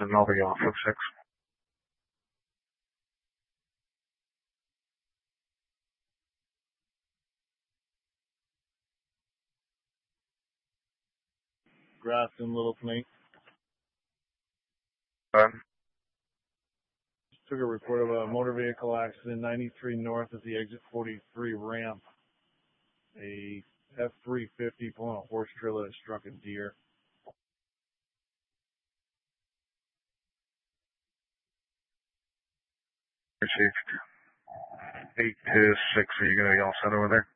and I'll be off at 6. Grafton, Little Snake. Took a report of a motor vehicle accident 93 north at the exit 43 ramp. A F-350 pulling a horse trailer that struck a deer. Received. 8 to 6. Are you going to be all set over there?